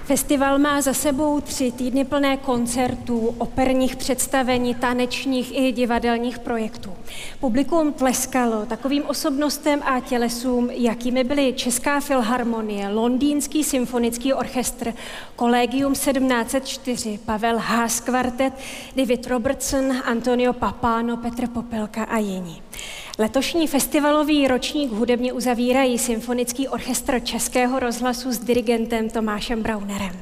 Festival má za sebou 3 týdny plné koncertů, operních představení, tanečních i divadelních projektů. Publikum tleskalo takovým osobnostem a tělesům, jakými byly Česká filharmonie, Londýnský symfonický orchestr, Collegium 1704, Pavel Haas kvartet, David Robertson, Antonio Papano, Petr Popelka a jiní. Letošní festivalový ročník hudebně uzavírají Symfonický orchestr Českého rozhlasu s dirigentem Tomášem Braunerem.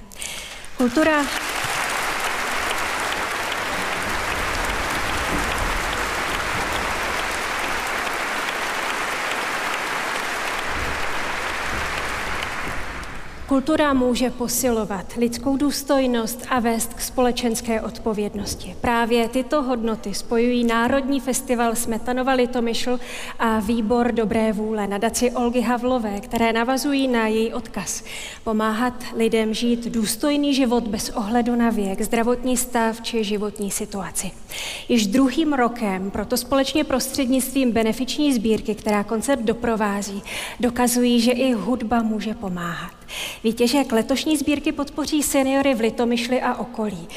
Kultura může posilovat lidskou důstojnost a vést k společenské odpovědnosti. Právě tyto hodnoty spojují Národní festival Smetanova Litomyšl a Výbor dobré vůle nadaci Olgy Havlové, které navazují na její odkaz. Pomáhat lidem žít důstojný život bez ohledu na věk, zdravotní stav či životní situaci. Již druhým rokem proto společně prostřednictvím benefiční sbírky, která koncert doprovází, dokazují, že i hudba může pomáhat. Výtěžek letošní sbírky podpoří seniory v Litomyšli a okolí.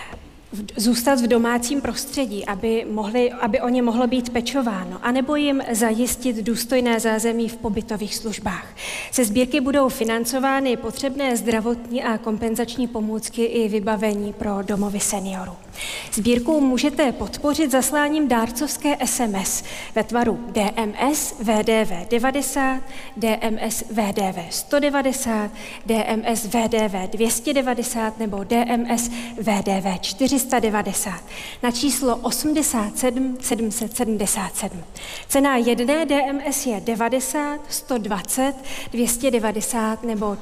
Zůstat v domácím prostředí, aby o ně mohlo být pečováno, anebo jim zajistit důstojné zázemí v pobytových službách. Ze sbírky budou financovány potřebné zdravotní a kompenzační pomůcky i vybavení pro domovy seniorů. Sbírku můžete podpořit zasláním dárcovské SMS ve tvaru DMS VDV 90, DMS VDV 190, DMS VDV 290 nebo DMS VDV 490 na číslo 87 777. Cena jedné DMS je 90, 120, 290 nebo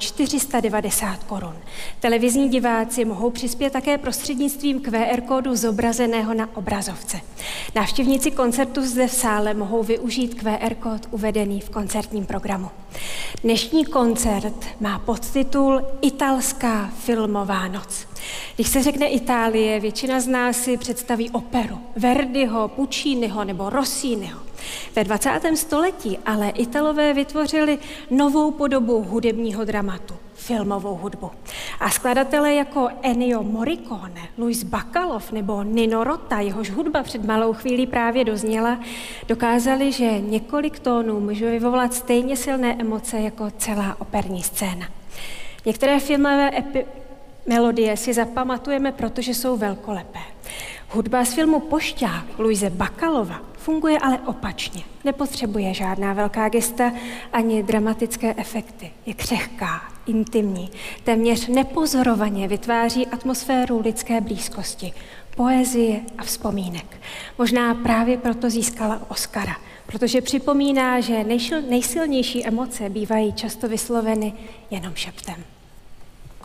490 korun. Televizní diváci mohou přispět také prostřednictvím QR kódu zobrazeného na obrazovce. Návštěvníci koncertu zde v sále mohou využít QR kód uvedený v koncertním programu. Dnešní koncert má podtitul Italská filmová noc. Když se řekne Itálie, většina z nás si představí operu Verdiho, Pucciniho nebo Rossiniho. Ve 20. století ale Italové vytvořili novou podobu hudebního dramatu, filmovou hudbu. A skladatelé jako Ennio Morricone, Luis Bacalov nebo Nino Rota, jehož hudba před malou chvílí právě dozněla, dokázali, že několik tónů může vyvolat stejně silné emoce jako celá operní scéna. Některé filmové melodie si zapamatujeme, protože jsou velkolepé. Hudba z filmu Pošťák Luise Bacalova funguje ale opačně. Nepotřebuje žádná velká gesta ani dramatické efekty. Je křehká, intimní, téměř nepozorovaně vytváří atmosféru lidské blízkosti, poezie a vzpomínek. Možná právě proto získala Oscara, protože připomíná, že nejsilnější emoce bývají často vysloveny jenom šeptem.